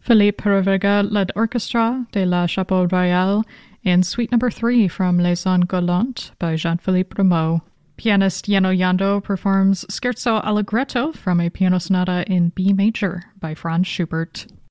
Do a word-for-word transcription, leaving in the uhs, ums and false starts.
Philippe Ravega led orchestra de la Chapelle Royale in Suite Number three from Les Ans Galantes by Jean-Philippe Rameau. Pianist Yeno Yando performs Scherzo Allegretto from a piano sonata in B major by Franz Schubert.